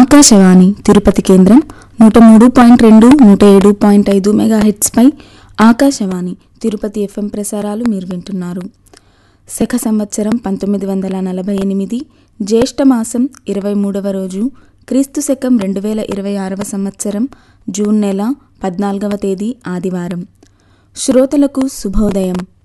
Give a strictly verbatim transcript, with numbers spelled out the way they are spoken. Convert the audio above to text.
ఆకాశవాణి తిరుపతి కేంద్రం నూట మూడు పాయింట్ రెండు నూట ఏడు పాయింట్ ఐదు మెగా హెడ్స్పై ఆకాశవాణి తిరుపతి ఎఫ్ఎం ప్రసారాలు మీరు వింటున్నారు. శక సంవత్సరం పంతొమ్మిది వందల నలభై ఎనిమిది జ్యేష్ఠ మాసం ఇరవై మూడవ రోజు, క్రీస్తు శకం రెండు వేల ఇరవై ఆరవ సంవత్సరం జూన్ నెల పద్నాలుగవ తేదీ ఆదివారం. శ్రోతలకు శుభోదయం.